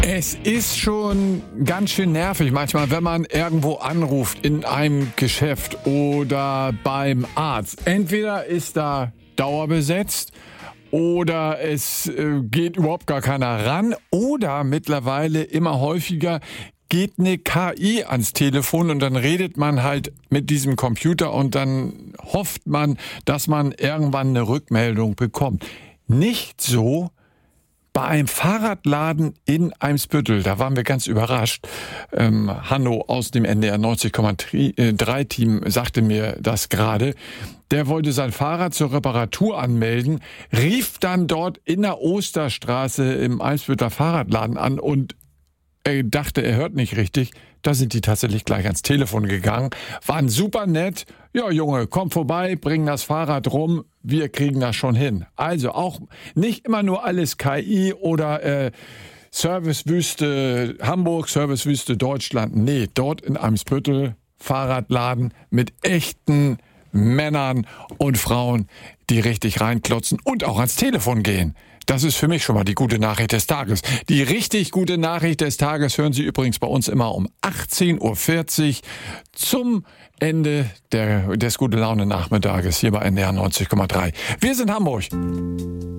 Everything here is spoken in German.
Es ist schon ganz schön nervig manchmal, wenn man irgendwo anruft in einem Geschäft oder beim Arzt. Entweder ist da dauerbesetzt oder es geht überhaupt gar keiner ran oder mittlerweile immer häufiger geht eine KI ans Telefon und dann redet man halt mit diesem Computer und dann hofft man, dass man irgendwann eine Rückmeldung bekommt. Nicht so bei einem Fahrradladen in Eimsbüttel. Da waren wir ganz überrascht. Hanno aus dem NDR 90,3 Team sagte mir das gerade. Der wollte sein Fahrrad zur Reparatur anmelden, rief dann dort in der Osterstraße im Eimsbütteler Fahrradladen an und er dachte, er hört nicht richtig. Da sind die tatsächlich gleich ans Telefon gegangen. Waren super nett. Ja, Junge, komm vorbei, bring das Fahrrad rum. Wir kriegen das schon hin. Also auch nicht immer nur alles KI oder Servicewüste Hamburg, Servicewüste Deutschland. Nee, dort in Eimsbüttel Fahrradladen mit echten Männern und Frauen, die richtig reinklotzen und auch ans Telefon gehen. Das ist für mich schon mal die gute Nachricht des Tages. Die richtig gute Nachricht des Tages hören Sie übrigens bei uns immer um 18.40 Uhr zum Ende des Gute-Laune-Nachmittages hier bei NDR 90,3. Wir sind Hamburg.